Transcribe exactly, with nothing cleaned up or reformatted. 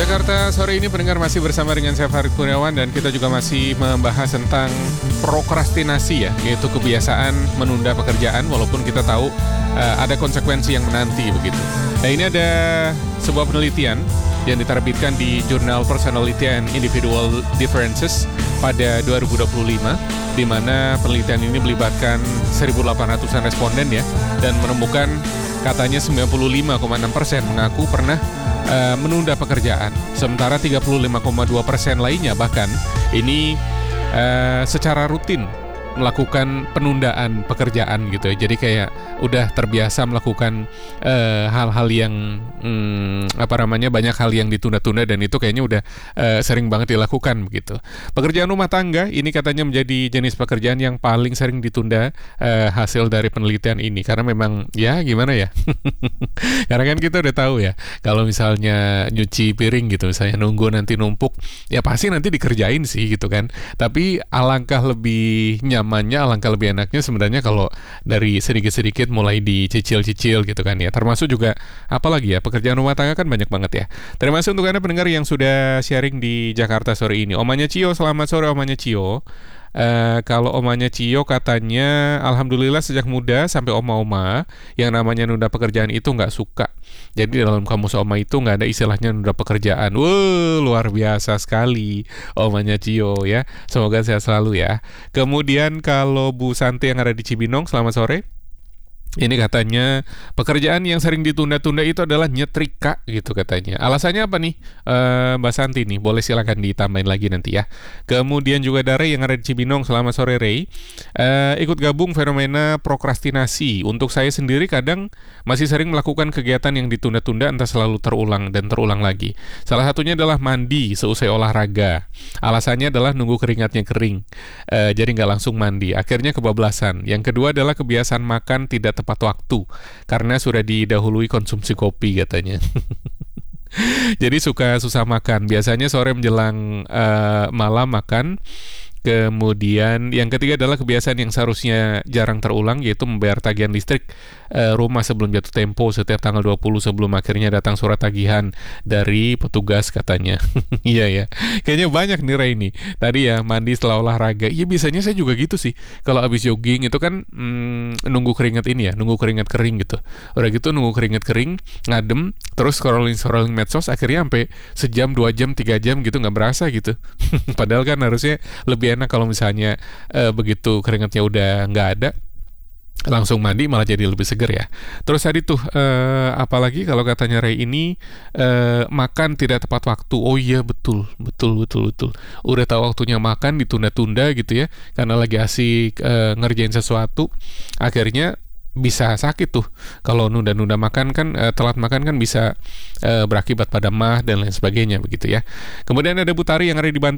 Jakarta sore ini pendengar masih bersama dengan saya Farid Kurniawan dan kita juga masih membahas tentang prokrastinasi ya, yaitu kebiasaan menunda pekerjaan walaupun kita tahu uh, ada konsekuensi yang menanti begitu. Nah, ini ada sebuah penelitian yang diterbitkan di Jurnal Personality and Individual Differences pada dua ribu dua puluh lima, di mana penelitian ini melibatkan seribu delapan ratusan responden ya, dan menemukan katanya sembilan puluh lima koma enam persen mengaku pernah uh, menunda pekerjaan, sementara tiga puluh lima koma dua persen lainnya bahkan ini uh, secara rutin melakukan penundaan pekerjaan gitu ya. Jadi kayak udah terbiasa melakukan uh, hal-hal yang hmm, apa namanya banyak hal yang ditunda-tunda dan itu kayaknya udah uh, sering banget dilakukan begitu. Pekerjaan rumah tangga ini katanya menjadi jenis pekerjaan yang paling sering ditunda uh, hasil dari penelitian ini, karena memang ya gimana ya karena kan kita udah tahu ya kalau misalnya nyuci piring gitu, saya nunggu nanti numpuk ya pasti nanti dikerjain sih gitu kan, tapi alangkah lebih nyaman Namanya alangkah lebih enaknya sebenarnya kalau dari sedikit-sedikit mulai dicicil-cicil gitu kan ya. Termasuk juga apalagi ya, pekerjaan rumah tangga kan banyak banget ya. Terima kasih untuk Anda pendengar yang sudah sharing di Jakarta sore ini. Omanya Cio, selamat sore Omanya Cio. Uh, kalau omanya Cio katanya alhamdulillah sejak muda sampai oma-oma yang namanya nunda pekerjaan itu nggak suka. Jadi dalam kamus oma itu nggak ada istilahnya nunda pekerjaan. Wuh, luar biasa sekali omanya Cio ya. Semoga sehat selalu ya. Kemudian kalau Bu Santi yang ada di Cibinong, selamat sore. Ini katanya pekerjaan yang sering ditunda-tunda itu adalah nyetrika gitu katanya. Alasannya apa nih uh, Mbak Santi nih? Boleh silakan ditambahin lagi nanti ya. Kemudian juga ada Ray yang ada di Cibinong. Selamat sore Ray. Uh, ikut gabung fenomena prokrastinasi. Untuk saya sendiri kadang masih sering melakukan kegiatan yang ditunda-tunda entah selalu terulang dan terulang lagi. Salah satunya adalah mandi seusai olahraga. Alasannya adalah nunggu keringatnya kering. Uh, jadi nggak langsung mandi. Akhirnya kebablasan. Yang kedua adalah kebiasaan makan tidak tepat waktu karena sudah didahului konsumsi kopi katanya. Jadi suka susah makan. Biasanya sore menjelang uh, malam makan. Kemudian yang ketiga adalah kebiasaan yang seharusnya jarang terulang, yaitu membayar tagihan listrik e, rumah sebelum jatuh tempo setiap tanggal dua puluh sebelum akhirnya datang surat tagihan dari petugas katanya. Iya ya, kayaknya banyak nih Ray ini. Tadi ya mandi setelah olahraga. Iya biasanya saya juga gitu sih. Kalau habis jogging itu kan mm, nunggu keringat ini ya, nunggu keringat kering gitu. Udah gitu nunggu keringat kering, ngadem, terus scrolling-scrolling medsos, akhirnya sampai sejam, dua jam, tiga jam gitu nggak berasa gitu. Padahal kan harusnya lebih enak kalau misalnya e, begitu keringatnya udah nggak ada langsung mandi malah jadi lebih seger ya. Terus tadi tuh e, apalagi kalau katanya Ray ini e, makan tidak tepat waktu. Oh iya betul betul betul betul. Udah tahu waktunya makan ditunda-tunda gitu ya karena lagi asik e, ngerjain sesuatu, akhirnya bisa sakit tuh. Kalau nunda-nunda makan kan e, telat makan kan bisa e, berakibat pada mah dan lain sebagainya begitu ya. Kemudian ada Butari yang ada di Banten.